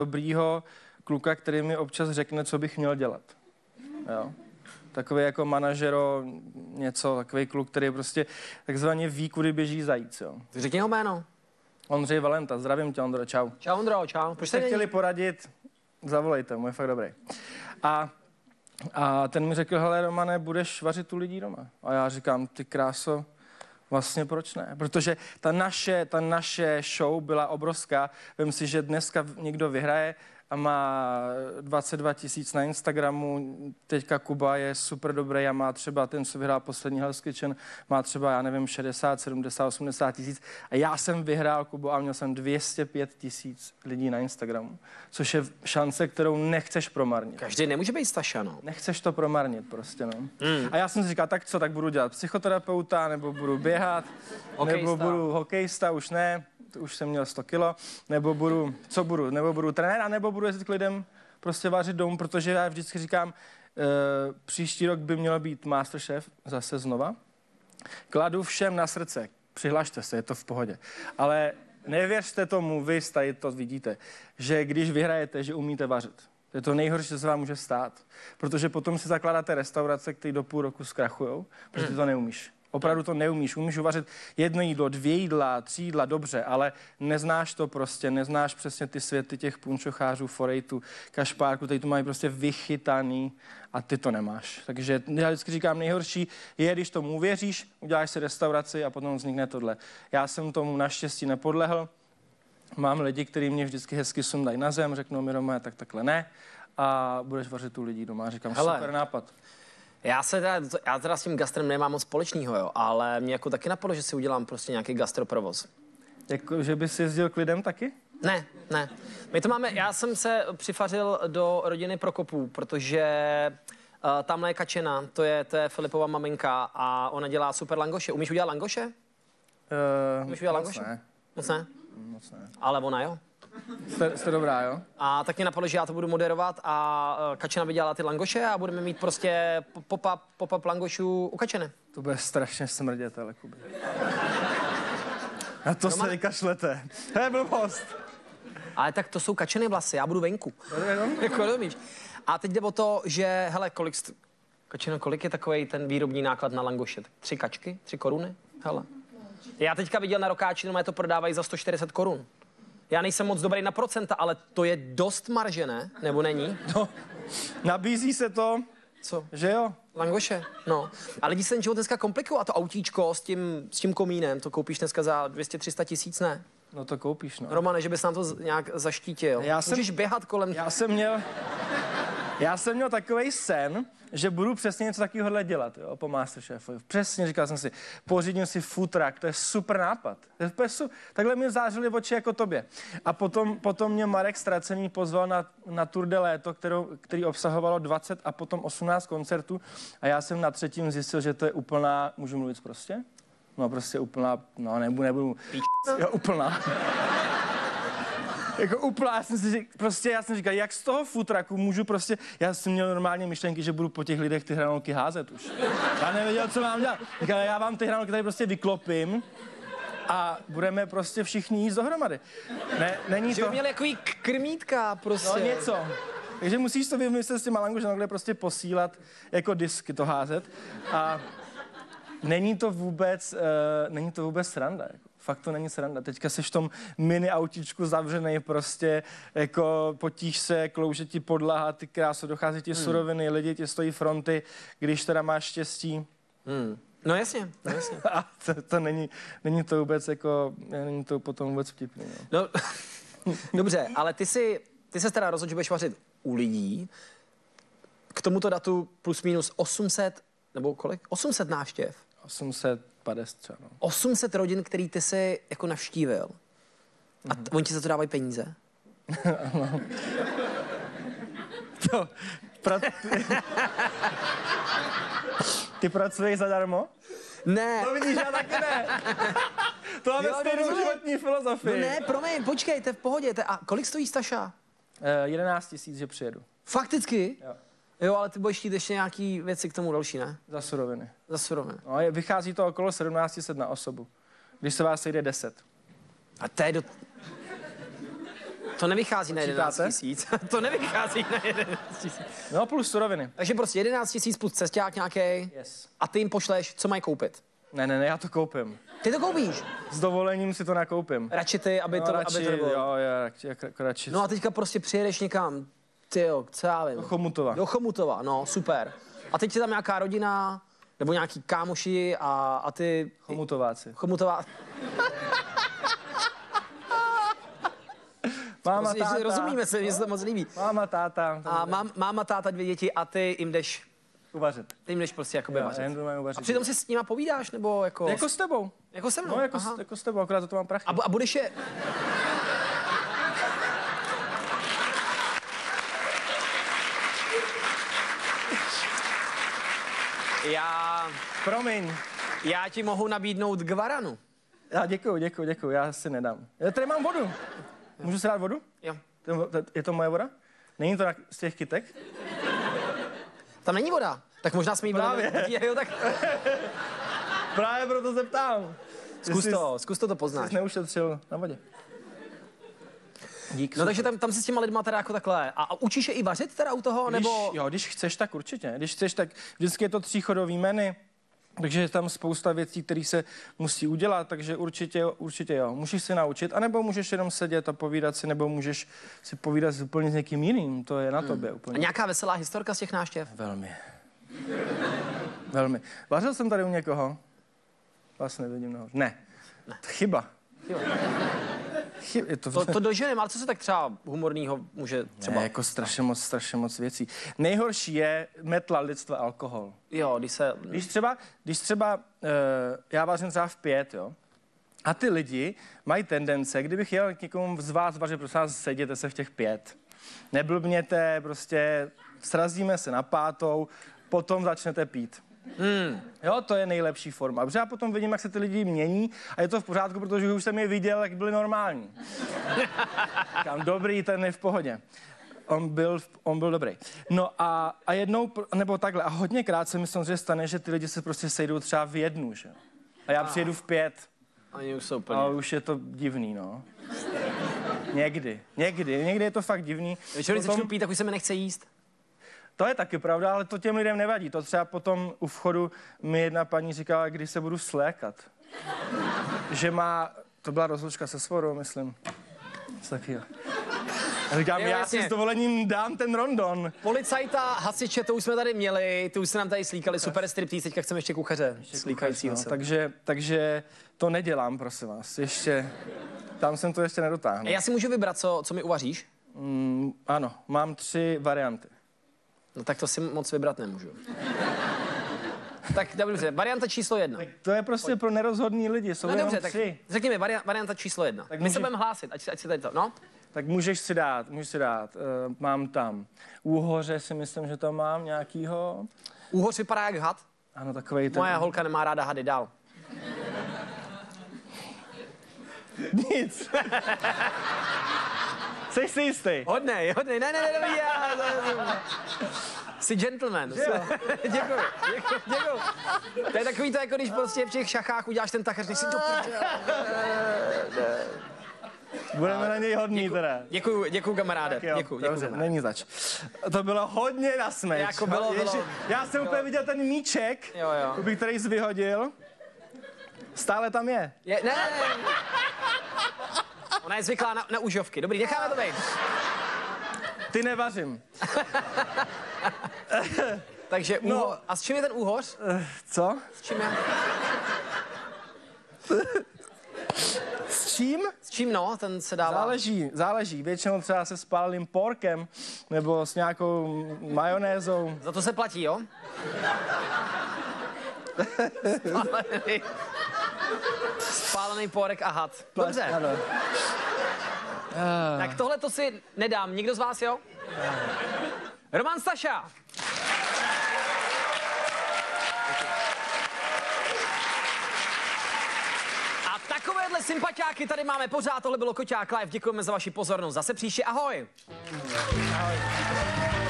dobrýho kluka, který mi občas řekne, co bych měl dělat. Jo. Takový jako manažero, něco, takový kluk, který prostě takzvaně ví, kudy běží zajíc. Jo. Řekni ho jméno. Ondřej Valenta, zdravím tě, Ondro, čau. Čau, Ondro, čau. Proč jste chtěli poradit, zavolejte, mu je fakt dobrý. A ten mi řekl, hele Romane, budeš vařit tu lidí doma. A já říkám, ty kráso, vlastně proč ne? Protože ta naše show byla obrovská. Vem si, že dneska někdo vyhraje a má 22 000 na Instagramu, teďka Kuba je super dobrý a má třeba ten, co vyhrál poslední Hell's Kitchen, má třeba, já nevím, 60, 70, 80 tisíc. A já jsem vyhrál Kubu a měl jsem 205 000 lidí na Instagramu, což je šance, kterou nechceš promarnit. Každý nemůže být Staša, no. Nechceš to promarnit prostě, no. A já jsem si říkal, tak co, tak budu dělat psychoterapeuta, nebo budu běhat, nebo budu hokejista, už ne. Už jsem měl 100 kilo, nebo budu trenér, nebo budu jezdit k lidem prostě vařit domů, protože já vždycky říkám, příští rok by měl být Masterchef zase znova. Kladu všem na srdce, přihlašte se, je to v pohodě. Ale nevěřte tomu, vy tady to vidíte, že když vyhrajete, že umíte vařit. To je to nejhorší, co se vám může stát, protože potom si zakládáte restaurace, které do půl roku zkrachujou, protože ty to neumíš. Opravdu to neumíš. Umíš uvařit 1 jídlo, 2 jídla, 3 jídla, dobře, ale neznáš to prostě, neznáš přesně ty světy těch punčochářů, forejtů, kašpárků, tady to mají prostě vychytaný a ty to nemáš. Takže já vždycky říkám, nejhorší je, když tomu uvěříš, uděláš si restauraci a potom vznikne tohle. Já jsem tomu naštěstí nepodlehl. Mám lidi, kteří mě vždycky hezky sundají na zem, řeknou mi doma, tak takhle ne a budeš vařit tu lidí doma. Říkám, hele, super nápad. Já teda s tím gastrem nemám moc společného, jo, ale mě jako taky napadlo, že si udělám prostě nějaký gastroprovoz. Jako, že bys jezdil k lidem taky? Ne. My to máme, já jsem se přifařil do rodiny Prokopů, protože tamhle je Kačena, to je Filipova maminka a ona dělá super langoše. Umíš udělat langoše? Umíš udělat langoše? Ne. Moc ne? Moc ne. Ale ona jo. Jste dobrá, jo? A tak mě napadlo, že já to budu moderovat a Kačena by dělala ty langoše a budeme mít prostě pop-up langošů u Kačeny. To bude strašně smrdět, ale Kuby. A to se vykašlete. Hej, blbost. Ale tak to jsou Kačeny vlasy, já budu venku. Jako rozumíš. A teď jde o to, že, hele, Kačeno, kolik je takovej ten výrobní náklad na langoše? 3 kačky? 3 koruny? Hele. Já teďka viděl na Rokáči, no to prodávají za 140 korun. Já nejsem moc dobrý na procenta, ale to je dost marže, ne? Nebo není? No, nabízí se to. Co? Že jo? Langoše, no. A lidi se ten život dneska komplikují a to autíčko s tím komínem, to koupíš dneska za 200-300 tisíc, ne? No to koupíš, no. Romane, že bys nám to nějak zaštítil. Můžeš běhat kolem... Já jsem měl takovej sen, že budu přesně něco takového dělat, jo, po Masterchefu. Přesně, říkal jsem si, pořídím si food truck, to je super nápad. Takhle mi zářily oči jako tobě. A potom mě Marek Ztracený pozval na Tour de Léto, který obsahovalo 20 a potom 18 koncertů. A já jsem na 3. zjistil, že to je úplná, můžu mluvit prostě? No prostě úplná, no nebudu. Jo, úplná. Jako úplná, já jsem říkal, jak z toho futraku můžu prostě, já jsem měl normálně myšlenky, že budu po těch lidech ty hranolky házet už. Já nevěděl, co mám dělat. Říkal, já vám ty hranolky tady prostě vyklopím a budeme prostě všichni jíst dohromady. Není že to... by měl jako krmítka prostě. No něco. Takže musíš to vymyslet s těma langošem, prostě posílat jako disky to házet a není to vůbec sranda. Jako. Fakt to není sranda. Teďka seš v tom mini autíčku zavřenej prostě, jako potíš se, klouže ti podlaha, ty kráso, dochází ti suroviny, lidi ti stojí fronty, když teda máš štěstí. No jasně. A to není to vůbec jako, není to potom vůbec vtipný. No, dobře, ale ty se teda rozhodl, že budeš vařit u lidí. K tomuto datu plus minus 800, nebo kolik? 800 návštěv. 850 třeba, no. 800 rodin, který ty jsi jako navštívil. A oni ti za to dávají peníze? Ano. Ty pracuješ zadarmo? Ne. To vidíš, já taky ne. To máme stejnou životní filozofii. No ne, promiň, počkej, to je v pohodě. A kolik stojí Staša? 11 000, že přijedu. Fakticky? Jo. Jo, ale ty budeš chtít ještě nějaký věci k tomu další, ne? Za suroviny. Za suroviny. No, vychází to okolo 1700 na osobu, když se vás sejde 10. A to je To nevychází na 11 000. To nevychází na 11 000. No, plus suroviny. Takže prostě 11 000 plus cesták nějaký. Yes. A ty jim pošleš, co mají koupit. Ne, já to koupím. Ty to koupíš? S dovolením si to nakoupím. Radši ty, aby to bylo. Jo, radši. No a teďka prostě přijedeš někam, tyjo, co já vím. Do Chomutova, no, super. A teď je tam nějaká rodina, nebo nějaký kámoši a ty... Chomutováci. Máma, táta. Rozumíme se, mně se to moc líbí. Máma, táta. A máma, táta, 2 děti a ty jim jdeš... Uvařit. Ty jim jdeš prostě jakoby vařit. Uvařit. A přitom si s nima povídáš, nebo jako... Jako s tebou. Jako se mnou? No, jako s tebou, akorát to mám prachy. A budeš je... Promiň. Já ti mohu nabídnout guaranu. Já děkuju, já si nedám. Já tady mám vodu. Můžu si dát vodu? Jo. Je to moje voda? Není to z těch kytek? Tam není voda. Tak možná jsme jí Právě. tak... Právě proto se ptám. Zkus to poznáš. Jsi neušetřil na vodě. Dík. No takže tam si s těma lidma teda jako takhle. A učíš je i vařit teda u toho, nebo... Když chceš, tak určitě. Když chceš, tak vždycky je to 3chodový menu. Takže je tam spousta věcí, které se musí udělat, takže určitě jo. Můžeš se naučit, anebo můžeš jenom sedět a povídat si, nebo můžeš si povídat úplně s někým jiným. To je na tobě úplně. A nějaká veselá historka z těch návštěv? Velmi. Vařil jsem tady u někoho? Vlastně nevidím nahoře. Ne. Chyba. To doženem, ale co se tak třeba humorného může třeba... Ne, jako strašně moc věcí. Nejhorší je metla lidstva alkohol. Jo, Když třeba já vařím třeba v 5, jo, a ty lidi mají tendence, kdybych jel k někomu z vás vařit, prosím vás, seděte se v těch 5. Neblbněte, prostě srazíme se na 5, potom začnete pít. Jo, to je nejlepší forma. Protože já potom vidím, jak se ty lidi mění a je to v pořádku, protože už jsem je viděl, jak byli normální. Říkám, dobrý, ten je v pohodě. On byl dobrý. No a jednou, nebo takhle, a hodněkrát se mi samozřejmě stane, že ty lidi se prostě sejdou třeba v 1, že? A já přijedu v 5. Oni už jsou plně. A už je to divný, no. Někdy je to fakt divný. Když začnu pít, tak už se mi nechce jíst. To je taky pravda, ale to těm lidem nevadí. To třeba potom u vchodu mi jedna paní říkala, kdy se budu slékat. Že to byla rozlučka se svorou, myslím. Taky jo. A říkám, já si s dovolením dám ten rondon. Policajta, hasiče, to už jsme tady měli, ty už se nám tady slíkali, super striptease, teďka chceme ještě kuchaře slíkajícího se. Takže to nedělám, prosím vás. Tam jsem to ještě nedotáhl. Já si můžu vybrat, co mi uvaříš? Ano, mám 3 varianty. No tak to si moc vybrat nemůžu. Tak dobře, varianta číslo 1. Tak to je prostě pro nerozhodný lidi, jsou jenom 3. Tak řekni mi, varianta číslo 1. Tak my se budeme hlásit, ať si tady to, no. Tak můžeš si dát, mám tam úhoře, si myslím, že tam mám nějakýho. Úhoř vypadá jak had? Ano, takovej ten. Moje holka nemá ráda hady, dál. Nic. Jsi si jistý? Hodnej, ne, jsi gentleman. Děkuji. To je takový to, jako když prostě v těch šachách uděláš ten tah, než si to Budeme na něj hodný teda. Děkuju kamaráde. Děkuju, není zač. To bylo hodně na smeč. Jako bylo. Já jsem úplně viděl ten míček, který jsi vyhodil. Stále tam je. Ne. Ona je zvyklá na užovky. Dobrý, necháme to být. Ty nevařím. Takže a s čím je ten úhoř? Co? S čím je? S čím? S čím ten se dává? Záleží. Většinou třeba se spáleným porkem nebo s nějakou majonézou. Za to se platí, jo? Spálený porek a had. Dobře. Tak tohle to si nedám. Nikdo z vás, jo? Roman Staša. A takovéhle sympatiáky tady máme pořád. Tohle bylo Koťák Live. Děkujeme za vaši pozornost. Zase příště. Ahoj. Ahoj.